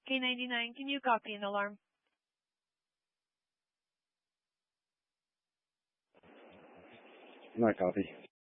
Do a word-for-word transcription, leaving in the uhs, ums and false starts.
K ninety-nine, can you copy an alarm? Not copy.